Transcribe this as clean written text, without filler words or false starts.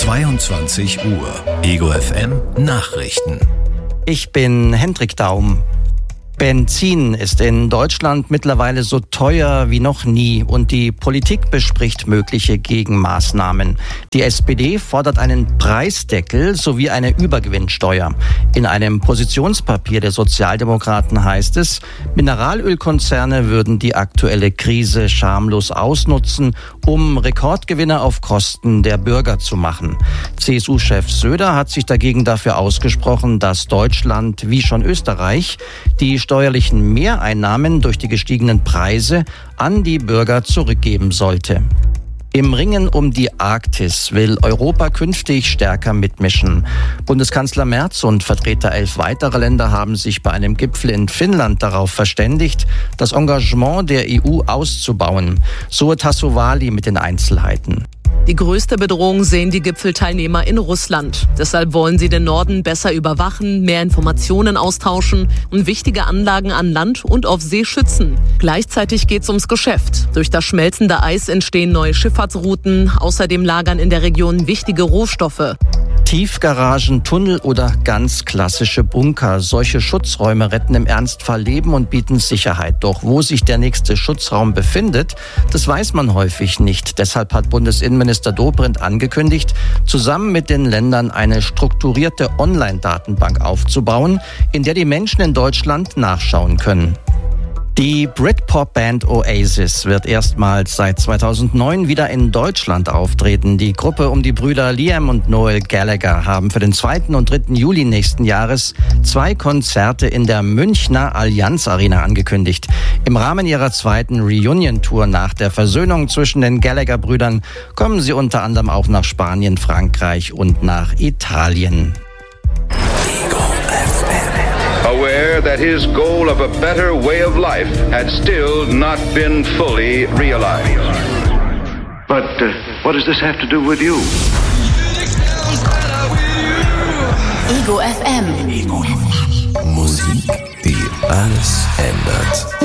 22 Uhr. Ego FM Nachrichten. Ich bin Hendrik Daum. Benzin ist in Deutschland mittlerweile so teuer wie noch nie und die Politik bespricht mögliche Gegenmaßnahmen. Die SPD fordert einen Preisdeckel sowie eine Übergewinnsteuer. In einem Positionspapier der Sozialdemokraten heißt es, Mineralölkonzerne würden die aktuelle Krise schamlos ausnutzen, um Rekordgewinne auf Kosten der Bürger zu machen. CSU-Chef Söder hat sich dagegen dafür ausgesprochen, dass Deutschland, wie schon Österreich, die steuerlichen Mehreinnahmen durch die gestiegenen Preise an die Bürger zurückgeben sollte. Im Ringen um die Arktis will Europa künftig stärker mitmischen. Bundeskanzler Merz und Vertreter 11 weiterer Länder haben sich bei einem Gipfel in Finnland darauf verständigt, das Engagement der EU auszubauen. So Tasso Wali mit den Einzelheiten. Die größte Bedrohung sehen die Gipfelteilnehmer in Russland. Deshalb wollen sie den Norden besser überwachen, mehr Informationen austauschen und wichtige Anlagen an Land und auf See schützen. Gleichzeitig geht es ums Geschäft. Durch das schmelzende Eis entstehen neue Schifffahrtsrouten. Außerdem lagern in der Region wichtige Rohstoffe. Tiefgaragen, Tunnel oder ganz klassische Bunker. Solche Schutzräume retten im Ernstfall Leben und bieten Sicherheit. Doch wo sich der nächste Schutzraum befindet, das weiß man häufig nicht. Deshalb hat Bundesinnenminister Dobrindt angekündigt, zusammen mit den Ländern eine strukturierte Online-Datenbank aufzubauen, in der die Menschen in Deutschland nachschauen können. Die Britpop-Band Oasis wird erstmals seit 2009 wieder in Deutschland auftreten. Die Gruppe um die Brüder Liam und Noel Gallagher haben für den 2. und 3. Juli nächsten Jahres 2 Konzerte in der Münchner Allianz Arena angekündigt. Im Rahmen ihrer 2. Reunion-Tour nach der Versöhnung zwischen den Gallagher-Brüdern kommen sie unter anderem auch nach Spanien, Frankreich und nach Italien. Aware that his goal of a better way of life had still not been fully realized. But what does this have to do with you? Ego FM. Musik, die alles ändert.